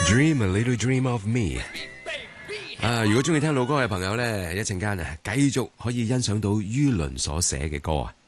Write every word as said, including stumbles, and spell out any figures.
Dream a little dream of me。啊，如果中意聽老歌嘅朋友呢，一陣間啊，繼續可以欣賞到于倫所寫嘅歌啊。